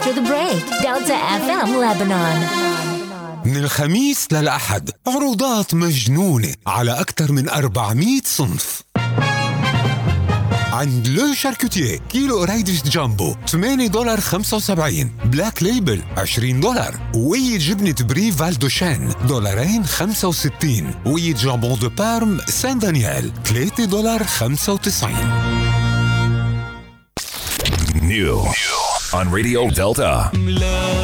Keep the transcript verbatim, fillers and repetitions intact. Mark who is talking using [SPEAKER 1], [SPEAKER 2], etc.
[SPEAKER 1] after the break. Delta إف إم Lebanon.
[SPEAKER 2] من الخميس للأحد عروضات مجنونة على أكثر من أربعمية صنف. عند لو شاركوتيه كيلو قريدش جامبو ثمانية دولار خمسة وسبعين، بلاك ليبل عشرين دولار، وقية جبنة بري فالدوشان دولارين خمسة وستين، وقية جامبون دو بارم سان دانيال ثلاثة دولار خمسة وتسعين.
[SPEAKER 3] New on Radio Delta.